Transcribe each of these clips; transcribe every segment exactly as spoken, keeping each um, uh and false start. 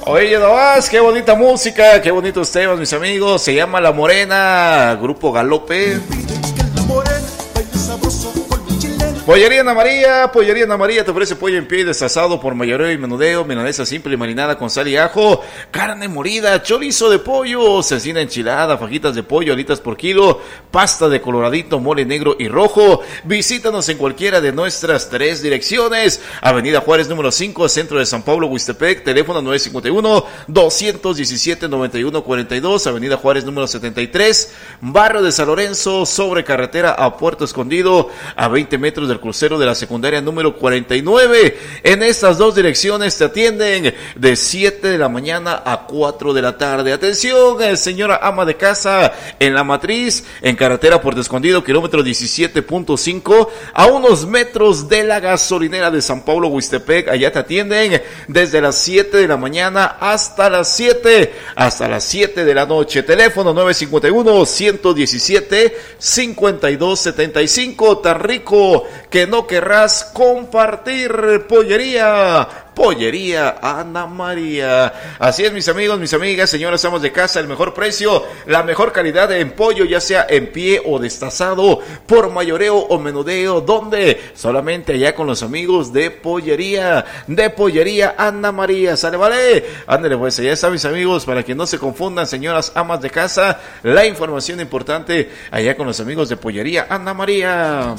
Oye, nomás, qué bonita música, qué bonitos temas, mis amigos. Se llama La Morena, Grupo Galope. Pollería Ana María, Pollería Ana María te ofrece pollo en pie desasado por mayoreo y menudeo, milanesa simple y marinada con sal y ajo, carne molida, chorizo de pollo, cecina enchilada, fajitas de pollo, alitas por kilo, pasta de coloradito, mole negro y rojo. Visítanos en cualquiera de nuestras tres direcciones. Avenida Juárez número cinco, centro de San Pablo, Huistepec, teléfono nueve cinco uno, dos uno siete, nueve uno cuatro dos, Avenida Juárez número setenta y tres, barrio de San Lorenzo, sobre carretera a Puerto Escondido, a veinte metros del crucero de la secundaria número cuarenta y nueve. En estas dos direcciones te atienden de siete de la mañana a cuatro de la tarde. Atención, eh, señora ama de casa, en La Matriz, en carretera Puerto Escondido, kilómetro diecisiete punto cinco, a unos metros de la gasolinera de San Pablo, Huistepec. Allá te atienden desde las siete de la mañana hasta las siete, hasta las siete de la noche. Teléfono nueve cinco uno, uno siete, cinco dos siete cinco. Tan rico que no querrás compartir. Pollería, Pollería Ana María. Así es, mis amigos, mis amigas, señoras, amos de casa, el mejor precio, la mejor calidad en pollo, ya sea en pie o destazado, por mayoreo o menudeo. ¿Dónde? Solamente allá con los amigos de Pollería, de Pollería Ana María. ¿Sale, vale? Ándale, pues, allá están, mis amigos, para que no se confundan, señoras amas de casa, la información importante allá con los amigos de Pollería Ana María.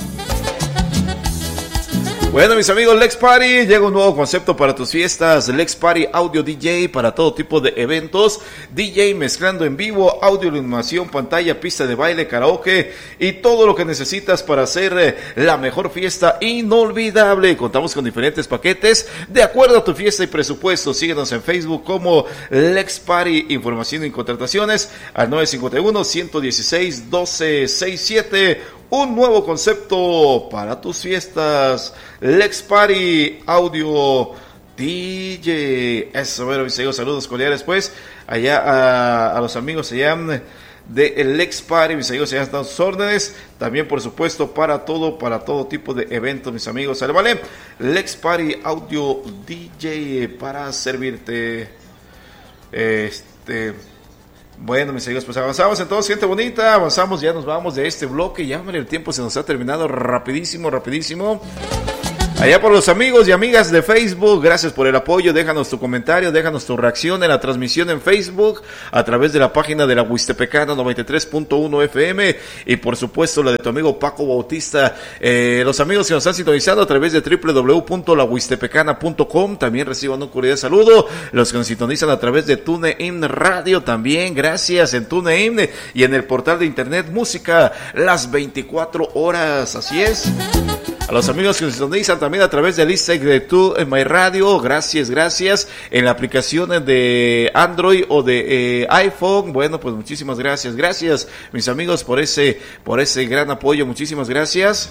Bueno, mis amigos, Lex Party, llega un nuevo concepto para tus fiestas. Lex Party Audio D J para todo tipo de eventos. D J mezclando en vivo, audio, iluminación, pantalla, pista de baile, karaoke y todo lo que necesitas para hacer la mejor fiesta inolvidable. Contamos con diferentes paquetes de acuerdo a tu fiesta y presupuesto. Síguenos en Facebook como Lex Party. Información y contrataciones al nueve cinco uno, uno uno seis, uno dos seis siete. Un nuevo concepto para tus fiestas. Lex Party Audio D J. Eso, bueno, mis amigos, saludos cordiales, pues, allá a, a los amigos allá de Lex Party, mis amigos, allá están sus órdenes. También, por supuesto, para todo, para todo tipo de eventos, mis amigos. ¿Sale, vale? Lex Party Audio D J para servirte. Este... Bueno, mis amigos, pues avanzamos entonces, gente bonita, avanzamos, ya nos vamos de este bloque, ya el tiempo se nos ha terminado rapidísimo, rapidísimo. Allá por los amigos y amigas de Facebook, gracias por el apoyo, déjanos tu comentario, déjanos tu reacción en la transmisión en Facebook, a través de la página de la Huistepecana noventa y tres punto uno F M, y por supuesto la de tu amigo Paco Bautista. Eh, los amigos que nos han sintonizado a través de doble u doble u doble u punto la huistepecana punto com, también reciban un cordial saludo. Los que nos sintonizan a través de TuneIn Radio, también gracias en TuneIn y en el portal de internet Música las veinticuatro horas, así es. A los amigos que nos sintonizan también a través del list de Tu en My Radio, gracias, gracias. En la aplicación de Android o de eh, iPhone, bueno, pues muchísimas gracias, gracias, mis amigos, por ese, por ese gran apoyo, muchísimas gracias.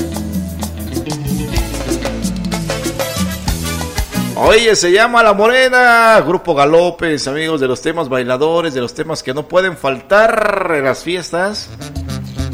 Oye, se llama La Morena, Grupo Galopes, amigos, de los temas bailadores, de los temas que no pueden faltar en las fiestas.